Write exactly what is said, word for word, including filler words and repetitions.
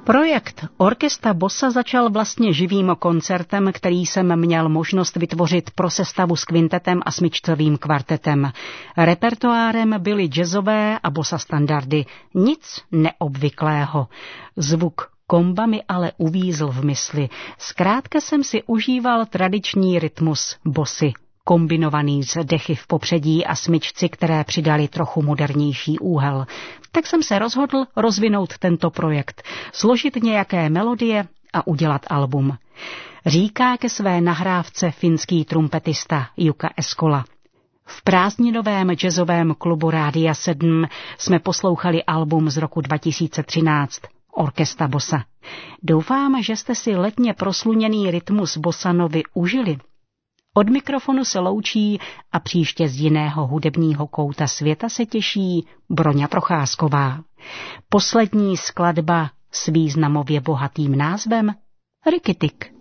Projekt Orchestra Bossa začal vlastně živým koncertem, který jsem měl možnost vytvořit pro sestavu s kvintetem a smyčcovým kvartetem. Repertoárem byly jazzové a bossa standardy. Nic neobvyklého. Zvuk komba mi ale uvízl v mysli. Zkrátka jsem si užíval tradiční rytmus bossy, kombinovaný s dechy v popředí a smyčci, které přidali trochu modernější úhel. Tak jsem se rozhodl rozvinout tento projekt, složit nějaké melodie a udělat album. Říká ke své nahrávce finský trumpetista Jukka Eskola. V prázdninovém jazzovém klubu Rádia sedm jsme poslouchali album z roku dva tisíce třináct. Orchestra Bossa. Doufám, že jste si letně prosluněný rytmus bossanovy užili. Od mikrofonu se loučí a příště z jiného hudebního kouta světa se těší Broňa Procházková. Poslední skladba s významově bohatým názvem Rikitik.